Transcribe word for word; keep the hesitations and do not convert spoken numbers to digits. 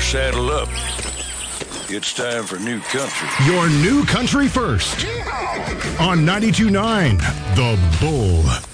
saddle up. It's time for New Country. Your new country first. On ninety-two point nine, The Bull.